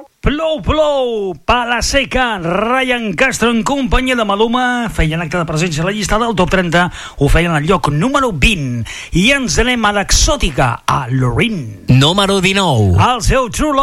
Plou, Pala Seca, Ryan Castro en companyia de Maluma feien acte de presència a la llista del top 30, ho feien al lloc número 20 i ens anem a l'exòtica, a Loreen. Número 19. El seu True